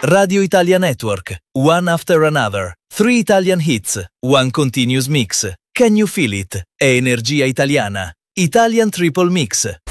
Radio Italia Network, One After Another, 3 Italian Hits, One Continuous Mix, Can You Feel It? È Energia Italiana, Italian Triple Mix.